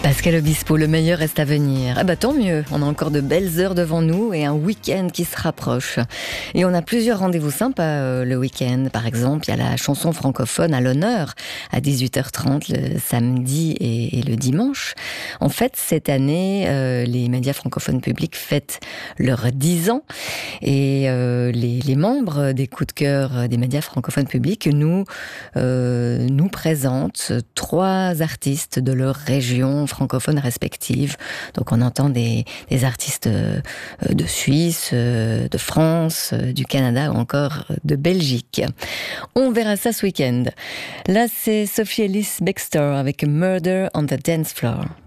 Pascal Obispo, le meilleur reste à venir. Ah bah tant mieux, on a encore de belles heures devant nous et un week-end qui se rapproche. Et on a plusieurs rendez-vous sympas le week-end. Par exemple, il y a la chanson francophone à l'honneur à 18h30 le samedi et le dimanche. En fait, cette année, les médias francophones publics fêtent leurs 10 ans et les membres des coups de cœur des médias francophones publics nous présentent 3 artistes de leur région francophones respectives. Donc on entend des artistes de Suisse, de France, du Canada ou encore de Belgique. On verra ça ce week-end. Là, c'est Sophie Ellis Bextor avec Murder on the Dance Floor.